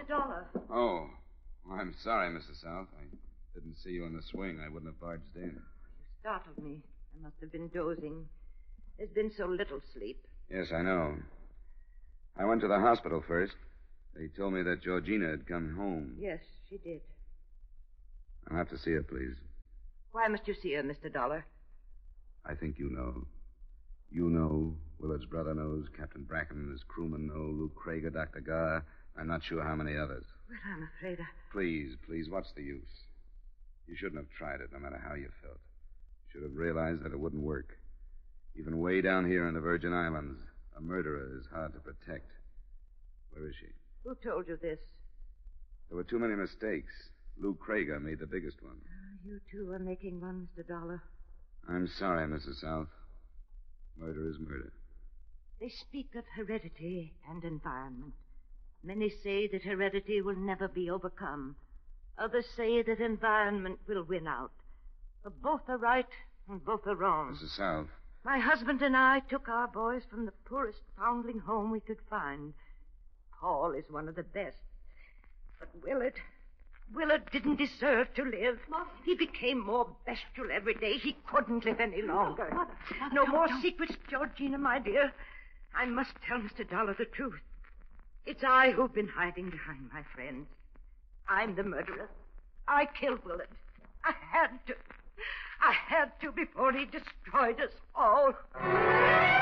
Mr. Dollar. Oh. Well, I'm sorry, Mrs. South. I didn't see you in the swing. I wouldn't have barged in. You startled me. I must have been dozing. There's been so little sleep. Yes, I know. I went to the hospital first. They told me that Georgina had come home. Yes, she did. I'll have to see her, please. Why must you see her, Mr. Dollar? I think you know. You know. Willard's brother knows. Captain Bracken, his crewmen know. Luke Krager, Dr. Garr. I'm not sure how many others. Well, I'm afraid Please, what's the use? You shouldn't have tried it, no matter how you felt. You should have realized that it wouldn't work. Even way down here in the Virgin Islands, a murderer is hard to protect. Where is she? Who told you this? There were too many mistakes. Luke Krager made the biggest one. You two are making one, Mr. Dollar. I'm sorry, Mrs. South. Murder is murder. They speak of heredity and environment. Many say that heredity will never be overcome. Others say that environment will win out. But both are right and both are wrong. Mrs. South. My husband and I took our boys from the poorest foundling home we could find. Paul is one of the best. But Willard didn't deserve to live. Mother. He became more bestial every day. He couldn't live any longer. Mother, No more secrets, Georgina, my dear. I must tell Mr. Dollar the truth. It's I who've been hiding behind my friends. I'm the murderer. I killed Willard. I had to before he destroyed us all.